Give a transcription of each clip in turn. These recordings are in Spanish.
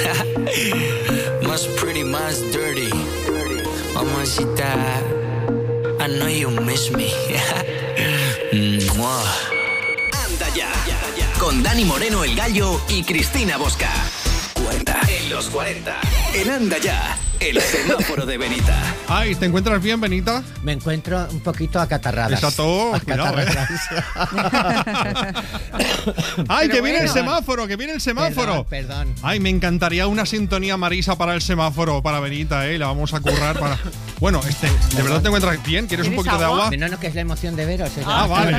Más pretty, más dirty. Mamacita, I know you miss me. Anda ya, con Dani Moreno el Gallo y Cristina Bosca. 40 en los 40. En Anda ya, el semáforo de Benita. Ay, ¿te encuentras bien, Benita? Me encuentro un poquito acatarradas. Exacto, cuidado, Ay, que viene el semáforo, que viene el semáforo. Perdón. Ay, me encantaría una sintonía Marisa para el semáforo, para Benita, La vamos a currar para... Bueno, ¿de verdad te encuentras bien? ¿Quieres un poquito de agua? No, que es la emoción de veros. Vale.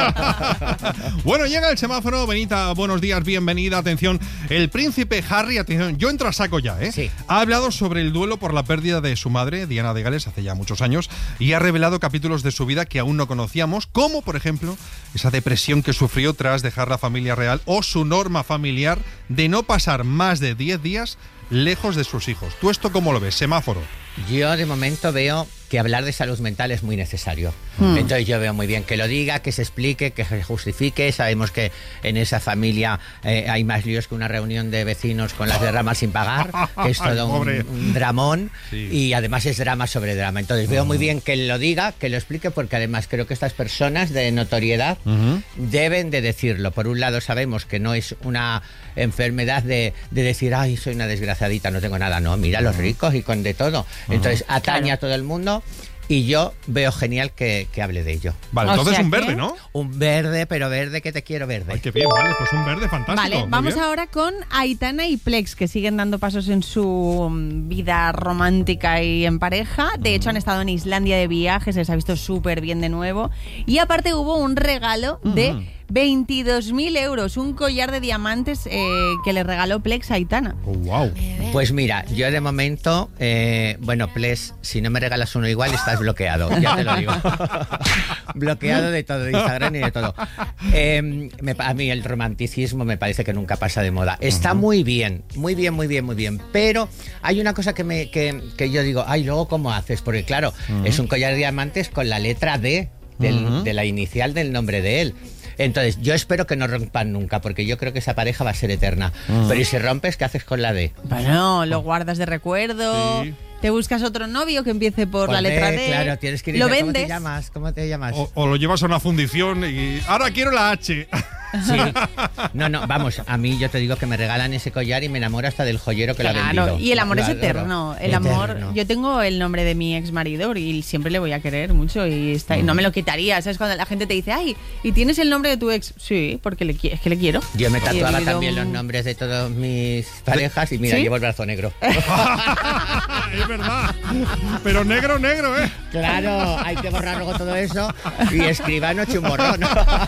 Bueno, llega el semáforo, Benita, buenos días, bienvenida, atención. El príncipe Harry, atención, yo entro a saco ya, Sí. Ha hablado sobre el duelo por la pérdida de su madre, Diana de Gales, hace ya muchos años, y ha revelado capítulos de su vida que aún no conocíamos, como, por ejemplo, esa depresión que sufrió tras dejar la familia real o su norma familiar de no pasar más de 10 días lejos de sus hijos. ¿Tú esto cómo lo ves? Semáforo. Yo de momento veo que hablar de salud mental es muy necesario. Entonces yo veo muy bien que lo diga, que se explique, que se justifique. Sabemos que en esa familia hay más líos que una reunión de vecinos con las derramas sin pagar, que es todo un dramón, sí. Y además es drama sobre drama. Entonces veo muy bien que lo diga, que lo explique, porque además creo que estas personas de notoriedad deben de decirlo. Por un lado sabemos que no es una enfermedad de decir, ay, soy una desgraciadita, no tengo nada. No, mira los ricos y con de todo. Entonces atañe a todo el mundo. Y yo veo genial que hable de ello. Vale, entonces un verde, ¿no? Un verde, pero verde que te quiero verde. Ay, qué bien, vale, pues un verde fantástico. Vale, muy vamos bien. ahora con Aitana y Plex, que siguen dando pasos en su vida romántica y en pareja. De hecho, han estado en Islandia de viaje, se les ha visto súper bien de nuevo. Y aparte hubo un regalo de 22.000 euros, un collar de diamantes que le regaló Plex a Aitana. Oh, wow. Pues mira, yo de momento, Plex, si no me regalas uno igual, estás bloqueado, ya te lo digo. Bloqueado de todo, de Instagram y de todo. A mí el romanticismo me parece que nunca pasa de moda. Está muy bien, muy bien, muy bien, muy bien. Pero hay una cosa que yo digo, ay, luego ¿cómo haces? Porque claro, es un collar de diamantes con la letra D de la inicial del nombre de él. Entonces, yo espero que no rompan nunca, porque yo creo que esa pareja va a ser eterna. Pero ¿y si rompes, qué haces con la D? Bueno, lo guardas de recuerdo. Sí. Te buscas otro novio que empiece por la letra D. Claro, tienes que ir. Lo ¿Cómo vendes. te llamas? ¿Cómo te llamas? O lo llevas a una fundición y... Ahora quiero la H. Sí. No, vamos, a mí yo te digo que me regalan ese collar y me enamoro hasta del joyero que lo ha vendido. Claro, y el amor Lo es adoro. eterno. El Eterno. amor, yo tengo el nombre de mi ex marido y siempre le voy a querer mucho y no me lo quitaría. ¿Sabes? Cuando la gente te dice, ay, ¿y tienes el nombre de tu ex? Sí, porque es que le quiero. Yo me Y he tatuaba vivido también los nombres de todas mis parejas y mira, ¿Sí? llevo el brazo negro. Es verdad. Pero negro, ¿eh? Claro, hay que borrar luego todo eso y escribano chumorrón.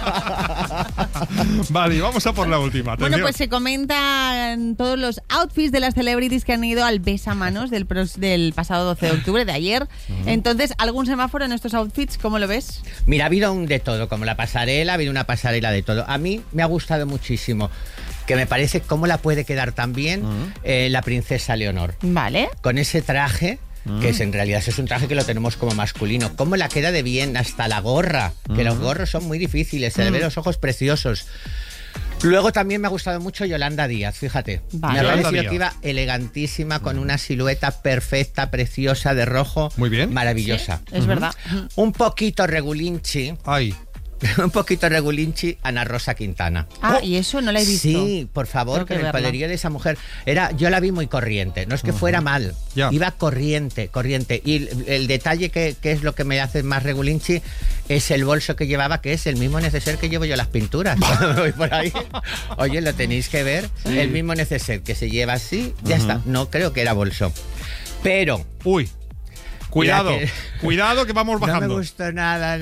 Vale, y vamos a por la última. Atención. Bueno, pues se comentan todos los outfits de las celebrities que han ido al besamanos del pasado 12 de octubre, de ayer. Entonces, ¿algún semáforo en estos outfits? ¿Cómo lo ves? Mira, ha habido un de todo, como la pasarela, ha habido una pasarela de todo. A mí me ha gustado muchísimo, que me parece cómo la puede quedar también la princesa Leonor. Vale. Con ese traje, que en realidad es un traje que lo tenemos como masculino. Cómo la queda de bien, hasta la gorra, que los gorros son muy difíciles, se le ven los ojos preciosos. Luego también me ha gustado mucho Yolanda Díaz, fíjate. Vale. Me ha Yolanda parecido Díaz. que iba elegantísima, con una silueta perfecta, preciosa, de rojo. Muy bien. Maravillosa. Es verdad. Un poquito regulinchi. Ay. Un poquito regulinchi, Ana Rosa Quintana. Ah, y eso no la he visto. Sí, por favor, Tengo que que el verla. poderío de esa mujer yo la vi muy corriente, no es que fuera mal, Ya. iba corriente. Y el detalle que es lo que me hace más regulinchi es el bolso que llevaba, que es el mismo neceser que llevo yo las pinturas cuando me voy por ahí. Oye, lo tenéis que ver, el mismo neceser que se lleva así, ya está. No creo que era bolso, pero Uy. Cuidado, Mira cuidado que vamos no bajando. me gustó nada.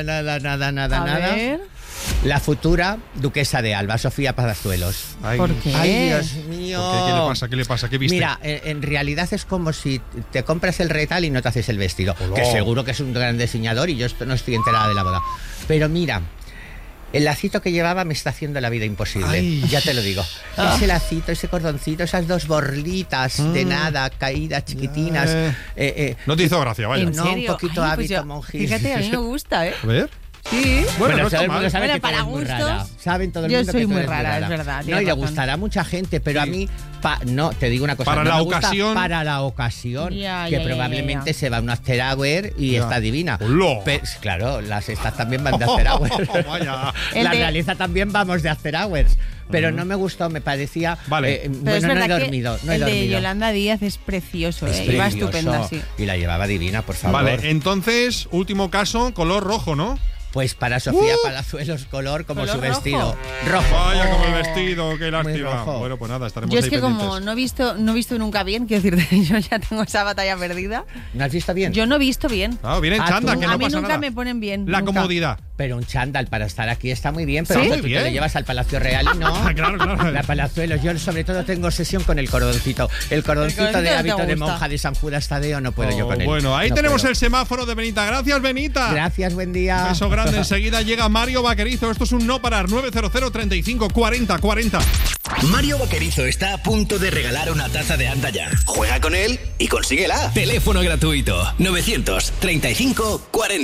A ver. La futura duquesa de Alba, Sofía Palazuelos. Ay. ¿Por qué? Ay, Dios mío. ¿Por qué? ¿Qué le pasa? ¿Qué le pasa? ¿Qué viste? Mira, en realidad es como si te compras el retal y no te haces el vestido. Hola. Que seguro que es un gran diseñador y yo no estoy enterada de la boda. Pero mira, el lacito que llevaba me está haciendo la vida imposible. Ay. Ya te lo digo. Ese lacito, ese cordoncito, esas dos borlitas de nada, caídas chiquitinas. No te hizo gracia, vaya. ¿En No, serio? un poquito Ay, pues hábito yo- monjil. Fíjate, a mí me gusta, ¿eh? A ver. Sí. Bueno, no todo está el mundo mal. sabe Bueno, que tú para eres muy rara. gustos, Saben todo el yo mundo soy que tú muy eres rara, es verdad, No, tienes y le razón. gustará a mucha gente, pero a mí, no, te digo una cosa. Para no la me gusta ocasión. Para la ocasión. Ya, que ya, probablemente ya. se va a un after hour y Ya. está divina. Hola. Claro, las estas también van de after hours. Vaya. El La de- realiza también vamos de after hours. Pero no me gustó, me parecía. Vale. Pero bueno, es no he verdad dormido. que No he el de dormido. Yolanda Díaz es precioso, Es iba precioso. estupenda, sí. Y la llevaba divina, por favor. Vale, entonces, último caso, color rojo, ¿no? Pues para Sofía Palazuelos, color como ¿Color su vestido. rojo? Rojo. Vaya, como el Oh, vestido, qué lástima. rojo. Bueno, pues nada, estaremos Yo es ahí que pendientes. como no he visto nunca bien, quiero decirte, yo ya tengo esa batalla perdida. ¿No has visto bien? Yo no he visto bien. Ah, viene en Ah, chándal, tú. que A no mí pasa nunca nada. me ponen bien. La nunca. comodidad. Pero un chándal para estar aquí está muy bien, pero ¿Sí? eso Muy tú bien. te lo llevas al Palacio Real y no. Claro, claro. La Palazuelos, yo sobre todo tengo obsesión con el cordoncito. El cordoncito El cordoncito de no te hábito de gusta. monja de San Judas Tadeo no puedo yo con él. Bueno, ahí No tenemos puedo. el semáforo de Benita. Gracias, Benita. Gracias, buen día. Un beso grande. Enseguida llega Mario Vaquerizo. Esto es un no parar. 900 35 40 40. Mario Vaquerizo está a punto de regalar una taza de Anda Ya. Juega con él y consíguela. Teléfono gratuito 935 40